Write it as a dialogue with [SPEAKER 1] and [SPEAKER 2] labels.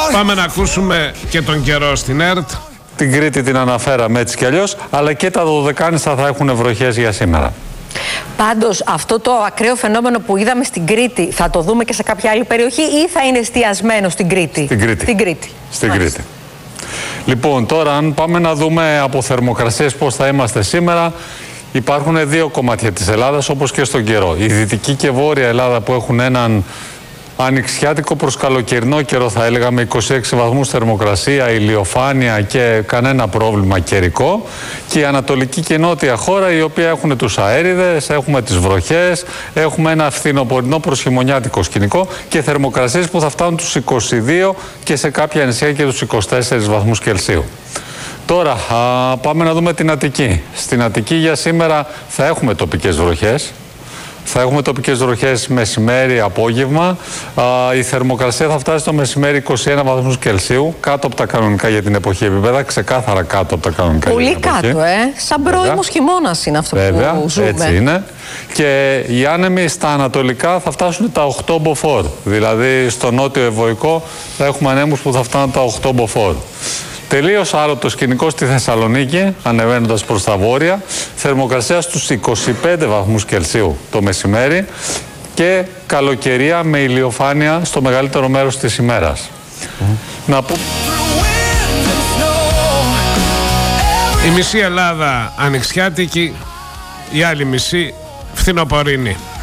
[SPEAKER 1] Πάμε να ακούσουμε και τον καιρό στην ΕΡΤ.
[SPEAKER 2] Την Κρήτη την αναφέραμε έτσι κι αλλιώς, αλλά και τα Δωδεκάνησα θα έχουν βροχές για σήμερα.
[SPEAKER 3] Πάντως, αυτό το ακραίο φαινόμενο που είδαμε στην Κρήτη, θα το δούμε και σε κάποια άλλη περιοχή ή θα είναι εστιασμένο στην Κρήτη?
[SPEAKER 2] Στην Κρήτη. Λοιπόν, τώρα αν πάμε να δούμε από θερμοκρασίες πώς θα είμαστε σήμερα, υπάρχουν δύο κομμάτια της Ελλάδας όπως και στον καιρό. Η δυτική και βόρεια Ελλάδα που έχουν έναν ανοιξιάτικο προς καλοκαιρινό καιρό, θα έλεγα, με 26 βαθμούς θερμοκρασία, ηλιοφάνεια και κανένα πρόβλημα καιρικό, και η ανατολική και νότια χώρα, η οποία έχουν τους αέριδες, έχουμε τις βροχές, έχουμε ένα φθινοπορεινό προς χειμωνιάτικο σκηνικό και θερμοκρασίες που θα φτάνουν τους 22 και σε κάποια νησιά και τους 24 βαθμούς Κελσίου. Τώρα πάμε να δούμε την Αττική. Στην Αττική για σήμερα θα έχουμε τοπικές βροχές. Θα έχουμε τοπικές βροχές μεσημέρι, απόγευμα. Η θερμοκρασία θα φτάσει το μεσημέρι 21 βαθμούς Κελσίου, κάτω από τα κανονικά για την εποχή επίπεδα, ξεκάθαρα κάτω από τα κανονικά.
[SPEAKER 3] Πολύ για την εποχή. Κάτω, σαν πρώιμος χειμώνας είναι αυτό που ζούμε.
[SPEAKER 2] Έτσι είναι. Και οι άνεμοι στα ανατολικά θα φτάσουν τα 8 μποφόρ. Δηλαδή στο νότιο Ευωικό θα έχουμε ανέμους που θα φτάνουν τα 8 μποφόρ. Τελείως άλλο το σκηνικό στη Θεσσαλονίκη, ανεβαίνοντας προς τα βόρεια, θερμοκρασία στους 25 βαθμούς Κελσίου το μεσημέρι και καλοκαιρία με ηλιοφάνεια στο μεγαλύτερο μέρος της ημέρας.
[SPEAKER 1] Η μισή Ελλάδα ανοιξιάτικη, η άλλη μισή φθινοπορεινή.